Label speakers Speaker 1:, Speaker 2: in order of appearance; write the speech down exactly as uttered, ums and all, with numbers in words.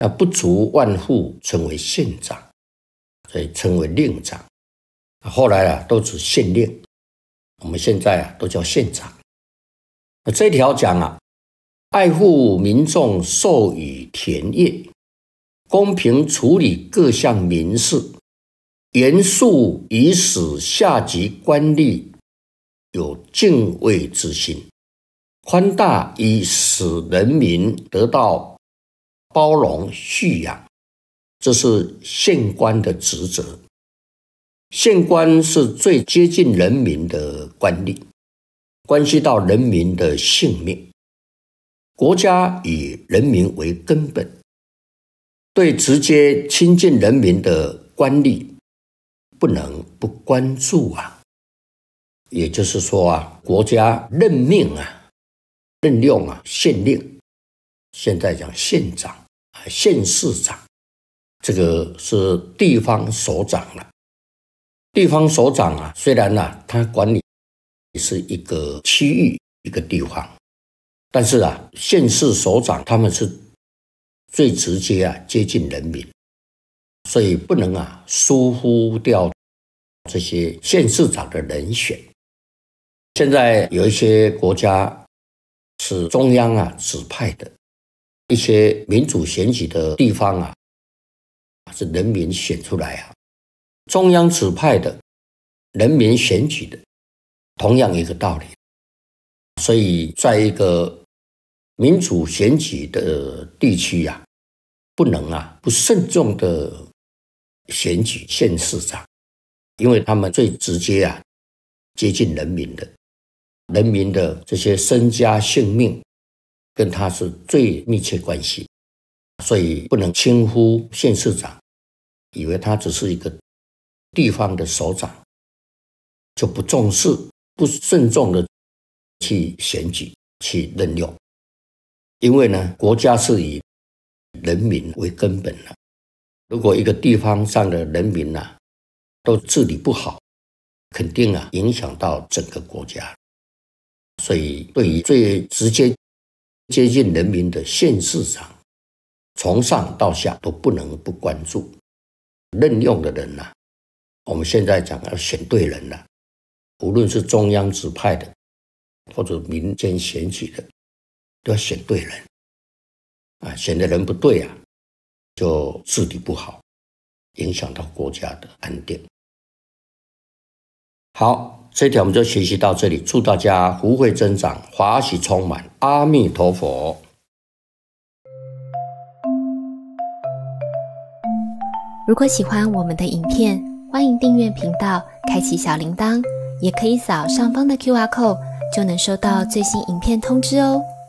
Speaker 1: 那不足万户称为县长，所以称为令长。后来啊都指县令，我们现在啊都叫县长。这条讲啊，爱护民众授予田业，公平处理各项民事，严肃以使下级官吏有敬畏之心，宽大以使人民得到包容蓄养，这是县官的职责。县官是最接近人民的官吏，关系到人民的性命。国家以人民为根本，对直接亲近人民的官吏不能不关注啊。也就是说啊，国家任命啊、任用啊，县令，现在讲县长、县市长，这个是地方首长了。地方首长啊，虽然啊，他管理是一个区域、一个地方，但是啊，县市首长他们是最直接啊，接近人民，所以不能啊疏忽掉这些县市长的人选。现在有一些国家是中央啊指派的，一些民主选举的地方啊是人民选出来啊。中央指派的，人民选举的，同样一个道理。所以在一个民主选举的地区啊，不能啊不慎重的选举县市长，因为他们最直接啊接近人民的，人民的这些身家性命跟他是最密切关系，所以不能轻忽县市长，以为他只是一个地方的首长，就不重视、不慎重的去选举、去任用。因为呢，国家是以人民为根本的。如果一个地方上的人民啊，都治理不好，肯定啊影响到整个国家。所以对于最直接接近人民的县市长，从上到下都不能不关注。任用的人啊，我们现在讲要选对人了，无论是中央指派的或者民间选举的，都要选对人啊，选的人不对啊，就治理不好，影响到国家的安定。好，这一条我们就学习到这里，祝大家福慧增长，华喜充满，阿弥陀佛。
Speaker 2: 如果喜欢我们的影片，欢迎订阅频道，开启小铃铛，也可以扫上方的 Q R code， 就能收到最新影片通知哦。